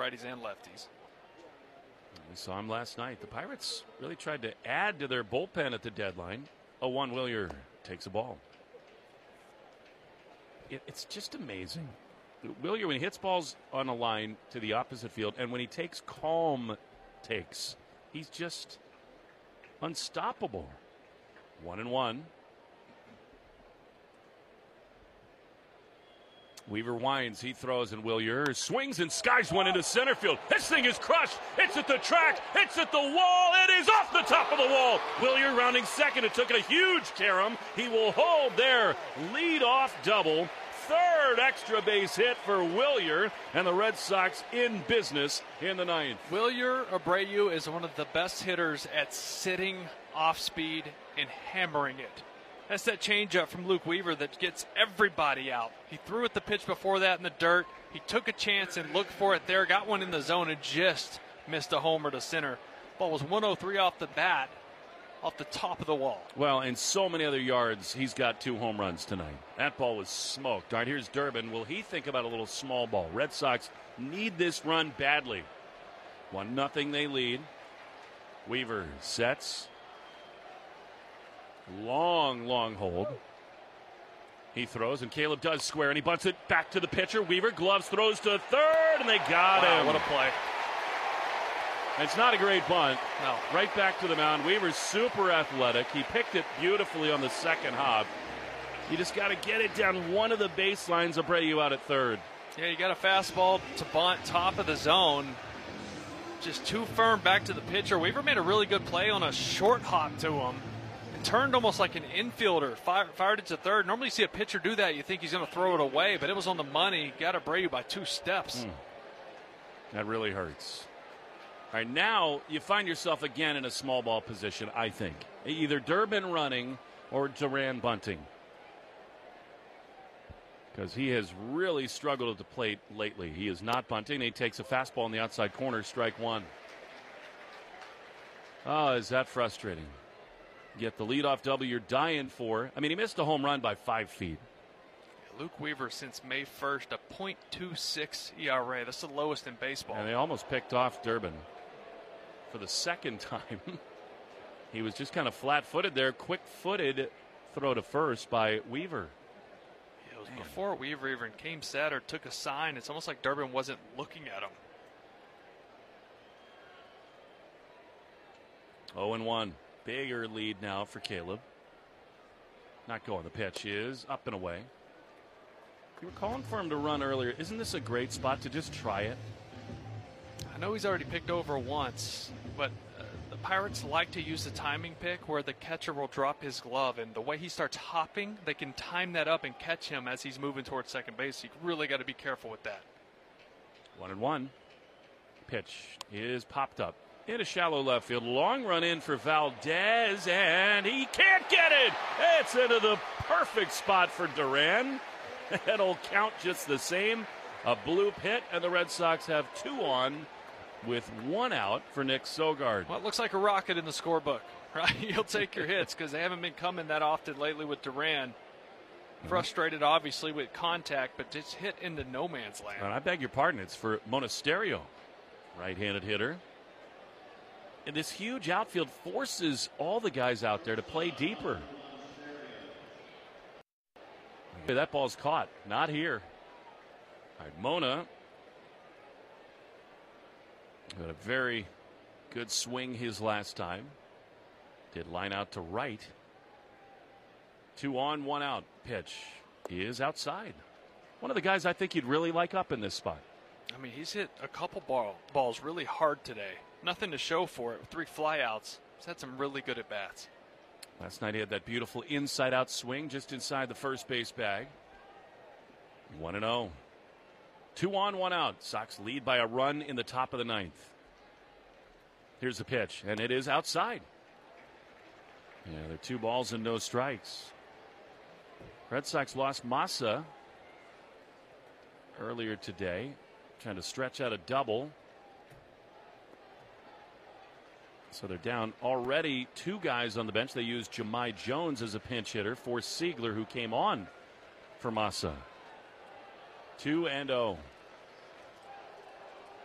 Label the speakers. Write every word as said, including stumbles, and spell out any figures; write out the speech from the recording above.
Speaker 1: righties and lefties.
Speaker 2: We saw him last night. The Pirates really tried to add to their bullpen at the deadline. oh one Wilyer takes a ball. It, it's just amazing. Wilyer, when he hits balls on a line to the opposite field, and when he takes calm takes, he's just unstoppable. One and one. Weaver winds, he throws, and Wilyer swings and skies one into center field. This thing is crushed. It's at the track. It's at the wall. It is off the top of the wall. Wilyer rounding second. It took a huge carom. He will hold their lead-off double. Third extra base hit for Wilyer, and the Red Sox in business in the ninth.
Speaker 1: Wilyer Abreu is one of the best hitters at sitting off speed and hammering it. That's that changeup from Luke Weaver that gets everybody out. He threw it the pitch before that in the dirt. He took a chance and looked for it there, got one in the zone, and just missed a homer to center. Ball was one oh three off the bat, off the top of the wall.
Speaker 2: Well, in so many other yards, he's got two home runs tonight. That ball was smoked. All right, here's Durbin. Will he think about a little small ball? Red Sox need this run badly. One nothing they lead. Weaver sets. Long, long hold. He throws, and Caleb does square, and he bunts it back to the pitcher. Weaver gloves, throws to third, and they got
Speaker 1: wow,
Speaker 2: him.
Speaker 1: What a play.
Speaker 2: It's not a great bunt.
Speaker 1: No.
Speaker 2: Right back to the mound. Weaver's super athletic. He picked it beautifully on the second hop. You just got to get it down one of the baselines. Abreu out at third.
Speaker 1: Yeah, you got a fastball to bunt, top of the zone. Just too firm back to the pitcher. Weaver made a really good play on a short hop to him. Turned almost like an infielder, fired, fired it to third. Normally you see a pitcher do that, you think he's going to throw it away, but it was on the money. Got Abreu by two steps.
Speaker 2: Mm. That really hurts. All right, now you find yourself again in a small ball position, I think. Either Durbin running or Duran bunting. Because he has really struggled at the plate lately. He is not bunting. He takes a fastball in the outside corner, strike one. Oh, is that frustrating? Get the leadoff double you're dying for. I mean, he missed a home run by five feet.
Speaker 1: Luke Weaver since May first, a point two six E R A. That's the lowest in baseball.
Speaker 2: And they almost picked off Durbin for the second time. He was just kind of flat-footed there. Quick-footed throw to first by Weaver.
Speaker 1: Yeah, it was before Weaver even came set or took a sign. It's almost like Durbin wasn't looking at him.
Speaker 2: oh and one. Bigger lead now for Caleb. Not going. The pitch is up and away. You were calling for him to run earlier. Isn't this a great spot to just try it?
Speaker 1: I know he's already picked over once, but uh, the Pirates like to use the timing pick where the catcher will drop his glove, and the way he starts hopping, they can time that up and catch him as he's moving towards second base. You really got to be careful with that.
Speaker 2: One and one. Pitch is popped up. In a shallow left field. Long run in for Valdez, and he can't get it. It's into the perfect spot for Duran. That'll count just the same. A bloop hit, and the Red Sox have two on with one out for Nick Sogard.
Speaker 1: Well, it looks like a rocket in the scorebook, right? You'll take your hits because they haven't been coming that often lately with Duran. Mm-hmm. Frustrated, obviously, with contact, but just hit into no man's land.
Speaker 2: And I beg your pardon. It's for Monasterio, right-handed hitter. And this huge outfield forces all the guys out there to play deeper. That ball's caught. Not here. All right, Mona had a very good swing his last time. Did line out to right. Two on, one out. Pitch is outside. One of the guys I think you'd really like up in this spot.
Speaker 1: I mean, he's hit a couple ball, balls really hard today. Nothing to show for it with three flyouts. He's had some really good at-bats.
Speaker 2: Last night he had that beautiful inside-out swing just inside the first base bag. one and oh. Two on, one out. Sox lead by a run in the top of the ninth. Here's the pitch, and it is outside. Yeah, they're two balls and no strikes. Red Sox lost Massa earlier today, trying to stretch out a double. So they're down already two guys on the bench. They used Jahmai Jones as a pinch hitter for Siegler, who came on for Massa. Two and oh.